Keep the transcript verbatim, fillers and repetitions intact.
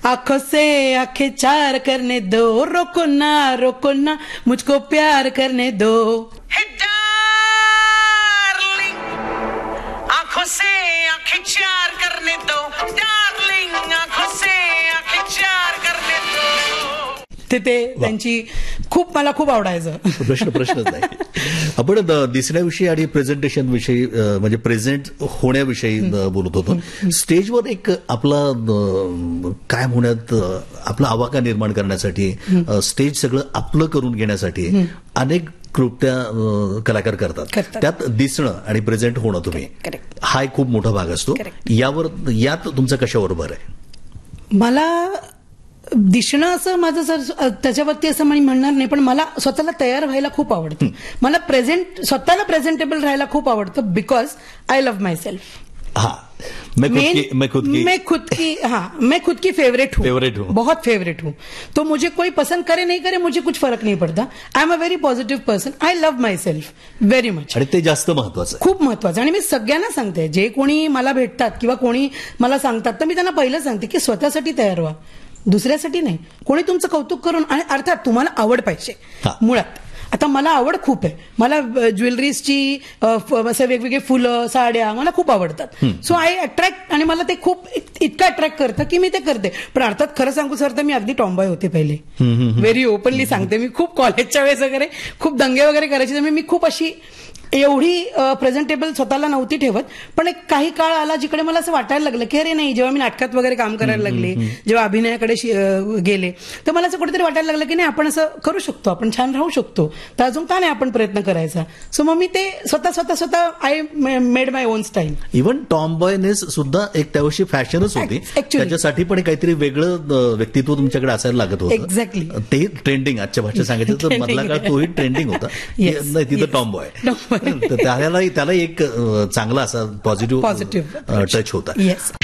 आंखों से आंखें चार करने दो, रोको ना रोको ना मुझको प्यार करने दो. Hey darling, आंखों से आंखें चार करने दो, डार्लिंग आंखों से आंखें चार करने दो. ते ते त्यांची खूप मला खूप आवडायचं. प्रश्न प्रश्नच नाही. आपण द- दिसण्याविषयी आणि प्रेझेंटेशन विषयी अ, म्हणजे प्रेझेंट होण्याविषयी अ, बोलत होतो. स्टेजवर एक आपला अ, कायम होण्यात अ, आपला आवाका निर्माण करण्यासाठी अ, स्टेज सगळं आपलं करून घेण्यासाठी अनेक कृत्या अ, कलाकार करतात. करतात. त्यात दिसणं आणि प्रेझेंट होणं तुम्ही Correct. हा एक खूप मोठा भाग असतो. Correct. यावर यात तुमचं कशावर भर आहे? मला दिसणं असं माझं सर त्याच्यावरती असं मी म्हणणार नाही, पण मला स्वतःला तयार व्हायला खूप आवडतं. मला प्रेझेंट स्वतःला प्रेझेंटेबल राहायला खूप आवडतं because I love my self. हाँ मैं खुद की मैं खुद की मैं खुद की हाँ मैं खुद की फेवरेट हूँ. फेवरेट हूँ. बहुत फेवरेट हूँ. तो मुझे कोई पसंद करे नहीं करे मुझे कुछ फर्क नहीं पड़ता. I am a very positive person. I love my self very much. आणि ते जास्त महत्वाचं आहे. खूप महत्वाचं. आणि मी सगळ्यांना सांगते, जे कोणी मला भेटतात किंवा कोणी मला सांगतात, तर मी त्यांना पहिलं सांगते की स्वतःसाठी तयार व्हा, दुसऱ्यासाठी नाही. कोणी तुमचं कौतुक करून, आणि अर्थात तुम्हाला आवड पाहिजे हा. मुळात. आता मला आवड खूप आहे. मला ज्वेलरीजची असं वेगवेगळे फुलं, साड्या मला खूप आवडतात. सो आय अट्रॅक्ट, आणि मला ते खूप इत- इतकं अट्रॅक्ट करतं की मी ते करते. पण अर्थात खरं सांगू सर तर मी अगदी टॉम्बॉय होते पहिले. व्हेरी ओपनली सांगते. मी खूप कॉलेजच्या वेळेस वगैरे खूप दंगे वगैरे करायचे. त्यामुळे मी खूप अशी एवढी प्रेझेंटेबल स्वतःला नव्हती ठेवत. पण एक काही काळ आला जिकडे मला असं वाटायला लागलं की अरे नाही, जेव्हा मी नाटकात वगैरे काम करायला लागले, जेव्हा अभिनयाकडे शि- अं, गेले, तर मला असं कुठेतरी वाटायला लागलं की नाही, आपण असं करू शकतो, आपण छान राहू शकतो, तर अजून का नाही आपण प्रयत्न करायचा. सो मग मी ते स्वतः स्वतः स्वतः I made my on style. Even Tom बॉयनेस सुद्धा एक त्यावर्षी फॅशनच होती. Actually. त्याच्यासाठी पण काहीतरी वेगळं अ, व्यक्तित्व तुमच्याकडे असायला लागत होतं. Exactly. ते ट्रेंडिंग आजच्या भाषेत सांगायचं तर Trending. मधला काळ तोही ट्रेंडिंग होता. Yes. नाही तिथं Yes. Tom boy. Tom boy. तर त्याला त्याला एक अ, चांगला असा पॉझिटिव्ह Positive टच होता. येस.